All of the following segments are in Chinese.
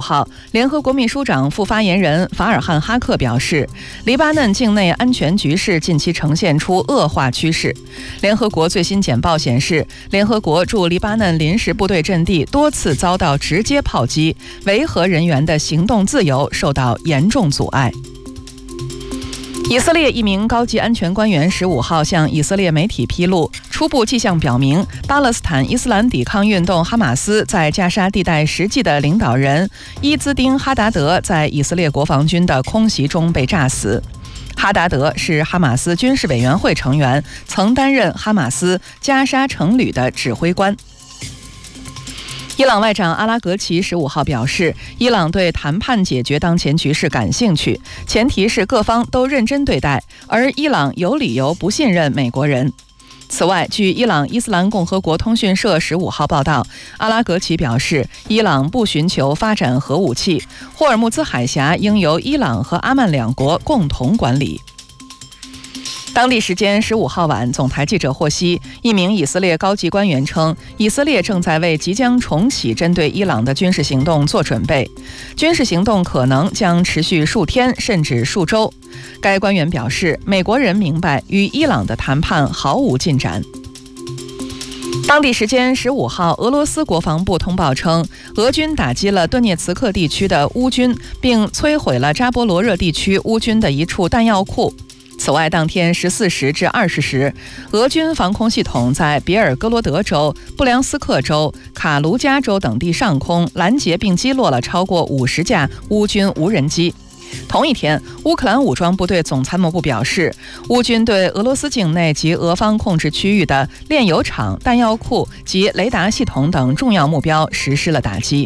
号，联合国秘书长副发言人法尔汉哈克表示，黎巴嫩境内安全局势近期呈现出恶化趋势。联合国最新简报显示，联合国驻黎巴嫩临时部队阵地多次遭到直接炮击，维和人员的行动自由受到严重阻碍。以色列一名高级安全官员15号向以色列媒体披露，初步迹象表明，巴勒斯坦伊斯兰抵抗运动哈马斯在加沙地带实际的领导人伊兹丁·哈达德在以色列国防军的空袭中被炸死。哈达德是哈马斯军事委员会成员，曾担任哈马斯加沙城旅的指挥官。伊朗外长阿拉格齐15号表示，伊朗对谈判解决当前局势感兴趣，前提是各方都认真对待，而伊朗有理由不信任美国人。此外，据伊朗伊斯兰共和国通讯社15号报道，阿拉格齐表示，伊朗不寻求发展核武器，霍尔木兹海峡应由伊朗和阿曼两国共同管理。当地时间15号晚，总台记者获悉，一名以色列高级官员称，以色列正在为即将重启针对伊朗的军事行动做准备，军事行动可能将持续数天甚至数周。该官员表示，美国人明白与伊朗的谈判毫无进展。当地时间15号，俄罗斯国防部通报称，俄军打击了顿涅茨克地区的乌军，并摧毁了扎波罗热地区乌军的一处弹药库。此外，当天14时至20时，俄军防空系统在别尔哥罗德州、布良斯克州、卡卢加州等地上空拦截并击落了超过50架乌军无人机。同一天，乌克兰武装部队总参谋部表示，乌军对俄罗斯境内及俄方控制区域的炼油厂、弹药库及雷达系统等重要目标实施了打击。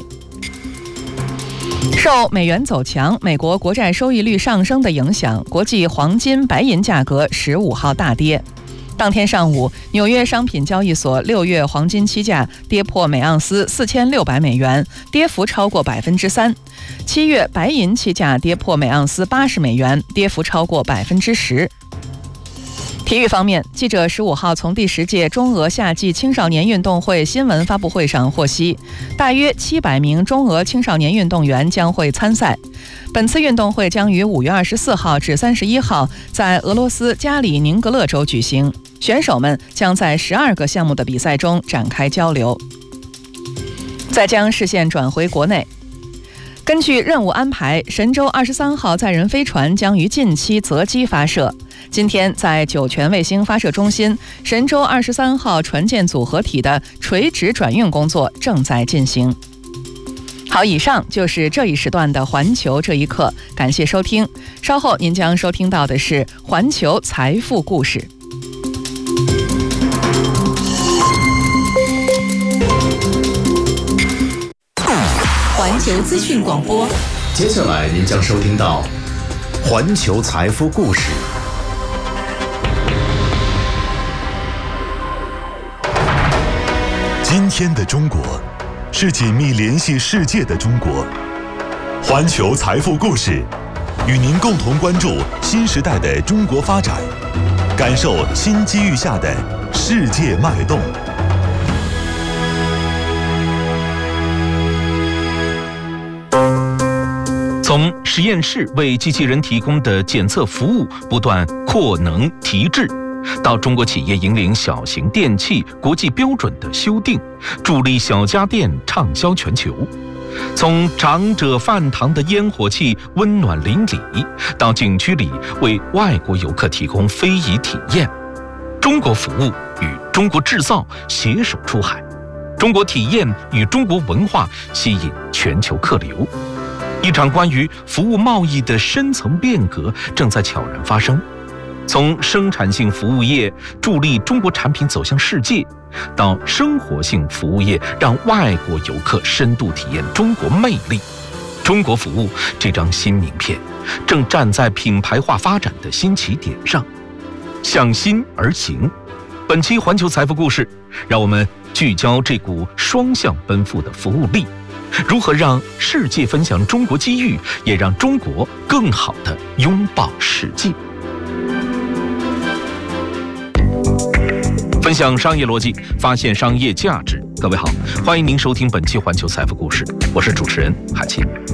受美元走强、美国国债收益率上升的影响，国际黄金、白银价格15号大跌。当天上午，纽约商品交易所6月黄金期价跌破每盎司4600美元，跌幅超过3%。7月白银期价跌破每盎司80美元，跌幅超过10%。体育方面，记者15号从第10届中俄夏季青少年运动会新闻发布会上获悉，大约700名中俄青少年运动员将会参赛。本次运动会将于5月24号至31号在俄罗斯加里宁格勒州举行，选手们将在12个项目的比赛中展开交流。再将视线转回国内，根据任务安排，神舟23号载人飞船将于近期择机发射。今天，在酒泉卫星发射中心，神舟23号船舰组合体的垂直转运工作正在进行。好，以上就是这一时段的环球这一刻，感谢收听。稍后您将收听到的是环球财富故事。 环球资讯广播， 接下来您将收听到环球财富故事。 今天的中国是紧密联系世界的中国。环球财富故事与您共同关注新时代的中国发展，感受新机遇下的世界脉动。 从实验室为机器人提供的检测服务不断扩能提质，到中国企业引领小型电器国际标准的修订，助力小家电畅销全球；从长者饭堂的烟火气温暖邻里，到景区里为外国游客提供非遗体验，中国服务与中国制造携手出海，中国体验与中国文化吸引全球客流。一场关于服务贸易的深层变革正在悄然发生。从生产性服务业助力中国产品走向世界，到生活性服务业让外国游客深度体验中国魅力，中国服务这张新名片正站在品牌化发展的新起点上，向心而行。本期环球财富故事，让我们聚焦这股双向奔赴的服务力，如何让世界分享中国机遇，也让中国更好地拥抱世界。分享商业逻辑，发现商业价值。各位好，欢迎您收听本期环球财富故事，我是主持人海清。